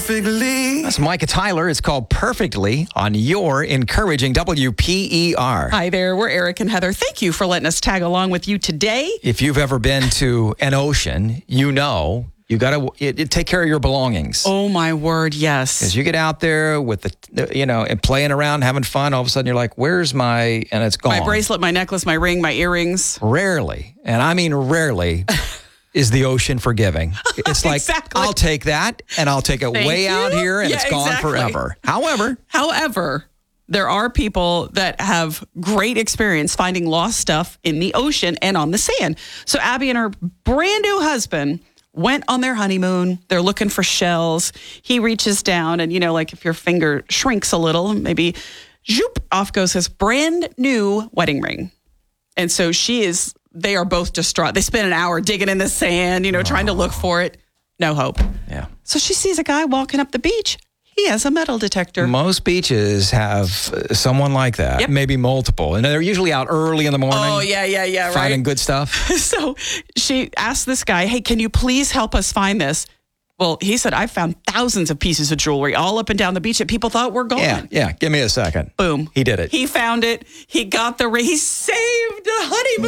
perfectly. That's Micah Tyler. It's called Perfectly on your encouraging WPER. Hi there, we're Eric and Heather. Thank you for letting us tag along with you today. If you've ever been to an ocean, you know you got to take care of your belongings. Oh my word, yes. Because you get out there with and playing around, having fun. All of a sudden, you're like, "Where's my?" And it's gone. My bracelet, my necklace, my ring, my earrings. Rarely, and I mean rarely, is the ocean forgiving. It's like, Exactly. I'll take that, and I'll take it way out here, and it's gone forever. However, there are people that have great experience finding lost stuff in the ocean and on the sand. So Abby and her brand new husband went on their honeymoon. They're looking for shells. He reaches down and, like if your finger shrinks a little, maybe zoop, off goes his brand new wedding ring. And so they are both distraught. They spend an hour digging in the sand, trying to look for it. No hope. Yeah. So she sees a guy walking up the beach. He has a metal detector. Most beaches have someone like that, Yep. maybe multiple. And they're usually out early in the morning. Oh, yeah, finding right. good stuff. So she asked this guy, hey, can you please help us find this? Well, he said, I found thousands of pieces of jewelry all up and down the beach that people thought were gone. Yeah. Give me a second. Boom. He did it. He found it. He got the ring. He saved a honeymoon.